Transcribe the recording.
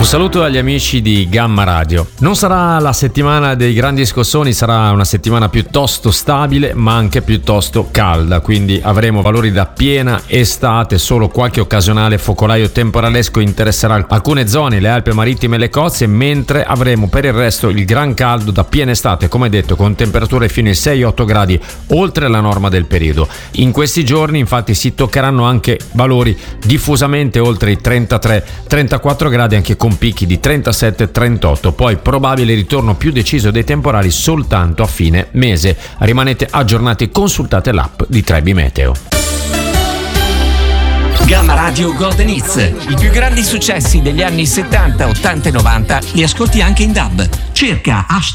saluto agli amici di Gamma Radio. Non sarà la settimana dei grandi scossoni, sarà una settimana piuttosto stabile ma anche piuttosto calda, quindi avremo valori da piena estate, solo qualche occasionale focolaio temporalesco interesserà alcune zone, le Alpi marittime e le coste, mentre avremo per il resto il gran caldo da piena estate, come detto, con temperature fino ai 6-8 gradi oltre la norma del periodo. In questi giorni infatti si toccheranno anche valori diffusamente oltre i 33-34 gradi, anche con picchi di 37-38, poi probabile ritorno più deciso dei temporali soltanto a fine mese. Rimanete aggiornati e consultate l'app di Trebi Meteo. Gamma Radio Golden Hits, i più grandi successi degli anni 70, 80 e 90 li ascolti anche in DAB. Cerca